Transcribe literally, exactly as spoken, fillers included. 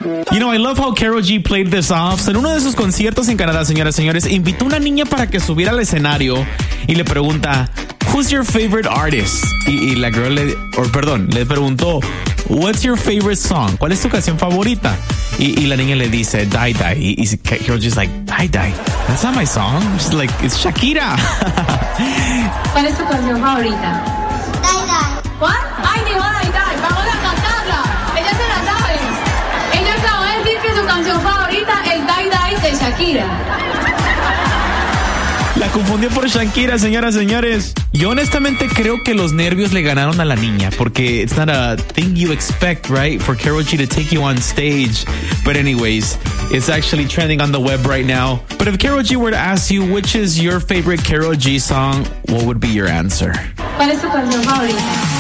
You know, I love how Karol G played this off. So, en uno de sus conciertos en Canadá, señoras y señores, invitó a una niña para que subiera al escenario y le pregunta, who's your favorite artist? Y, y la girl le, or perdón, le preguntó, what's your favorite song? ¿Cuál es tu canción favorita? Y, y la niña le dice, Die Die. Y, y Karol G's like, Die Die? That's not my song. She's like, it's Shakira. ¿Cuál es tu canción favorita? Die Die. ¿Cuál? Ay, dijo Die Die. Vamos a cantarla. Ella se la sabe. Ella acaba de decir que su canción favorita es Die Die de Shakira. La confundió por Shakira, señoras y señores. Yo honestamente creo que los nervios le ganaron a la niña porque it's not a thing you expect, right? For Karol G to take you on stage. But anyways, it's actually trending on the web right now. But if Karol G were to ask you which is your favorite Karol G song, what would be your answer? ¿Cuál es tu canción favorita?